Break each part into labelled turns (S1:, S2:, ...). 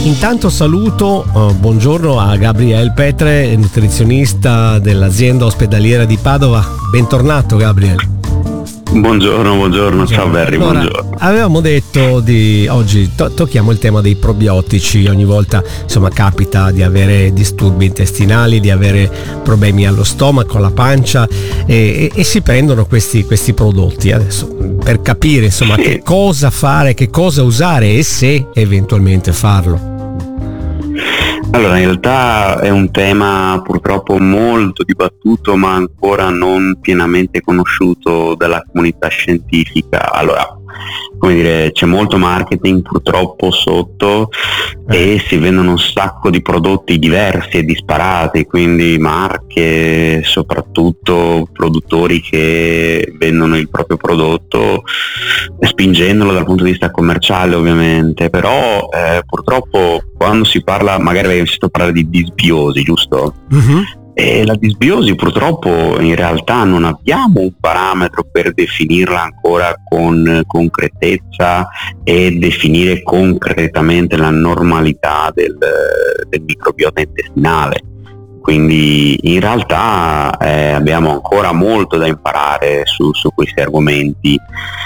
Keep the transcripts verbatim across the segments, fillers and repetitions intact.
S1: Intanto saluto, uh, buongiorno a Gabriele Petre, nutrizionista dell'azienda ospedaliera di Padova. Bentornato Gabriele.
S2: Buongiorno, buongiorno, ciao Barry,
S1: allora,
S2: buongiorno.
S1: Avevamo detto di oggi to- tocchiamo il tema dei probiotici. Ogni volta insomma capita di avere disturbi intestinali, di avere problemi allo stomaco, alla pancia e, e, e si prendono questi, questi prodotti. Adesso per capire insomma
S2: sì.
S1: che cosa fare, che cosa usare e se eventualmente farlo.
S2: Allora, in realtà è un tema purtroppo molto dibattuto, ma ancora non pienamente conosciuto dalla comunità scientifica. Allora, come dire, c'è molto marketing purtroppo sotto eh. e si vendono un sacco di prodotti diversi e disparati, quindi marche, soprattutto produttori che vendono il proprio prodotto spingendolo dal punto di vista commerciale ovviamente, però eh, purtroppo quando si parla, magari avete sentito parlare di disbiosi, giusto? Uh-huh. E la disbiosi purtroppo in realtà non abbiamo un parametro per definirla ancora con concretezza e definire concretamente la normalità del, del microbiota intestinale. Quindi in realtà eh, abbiamo ancora molto da imparare su, su questi argomenti.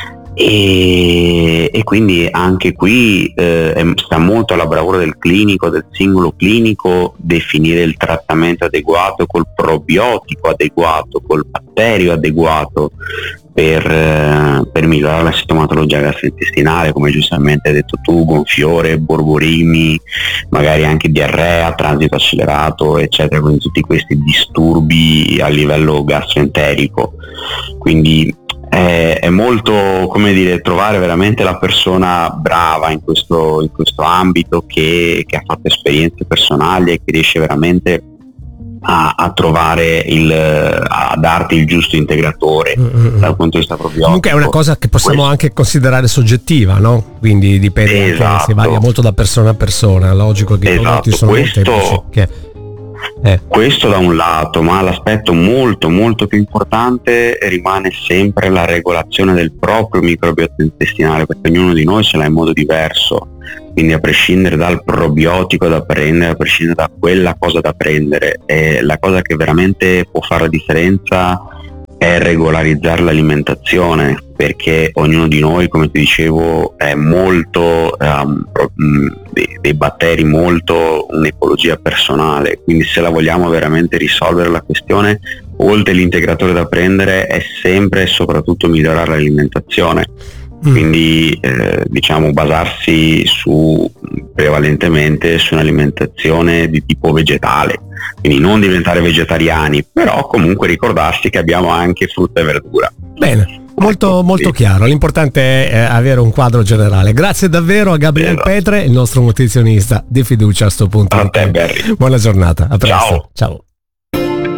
S2: E, e quindi anche qui eh, sta molto alla bravura del clinico, del singolo clinico, definire il trattamento adeguato col probiotico adeguato, col batterio adeguato per, eh, per migliorare la sintomatologia gastrointestinale, come giustamente hai detto tu, gonfiore, borborimi, magari anche diarrea, transito accelerato, eccetera, quindi tutti questi disturbi a livello gastroenterico. Quindi È, è molto, come dire, trovare veramente la persona brava in questo, in questo ambito che, che ha fatto esperienze personali e che riesce veramente a, a trovare il, a darti il giusto integratore mm-hmm. dal punto di vista probiotico.
S1: Comunque è una cosa che possiamo questo. anche considerare soggettiva, no? Quindi dipende, esatto. anche, si varia molto da persona a persona. Logico che
S2: esatto.
S1: i prodotti sono
S2: questo...
S1: molteplici. Che... Eh.
S2: Questo da un lato, ma l'aspetto molto molto più importante rimane sempre la regolazione del proprio microbiota intestinale, perché ognuno di noi ce l'ha in modo diverso, quindi a prescindere dal probiotico da prendere, a prescindere da quella cosa da prendere, eh, la cosa che veramente può fare la differenza è regolarizzare l'alimentazione, perché ognuno di noi, come ti dicevo, è molto um, dei, dei batteri, molto un'ecologia personale, quindi se la vogliamo veramente risolvere la questione, oltre l'integratore da prendere, è sempre e soprattutto migliorare l'alimentazione. Mm. Quindi eh, diciamo basarsi su prevalentemente su un'alimentazione di tipo vegetale, quindi non diventare vegetariani, però comunque ricordarsi che abbiamo anche frutta e verdura.
S1: Bene, molto ecco, molto sì. chiaro, l'importante è avere un quadro generale. Grazie davvero a Gabriele esatto. Petre, il nostro nutrizionista di fiducia a sto punto.
S2: A te, Barry.
S1: Buona giornata, a presto.
S2: Ciao.
S1: Ciao.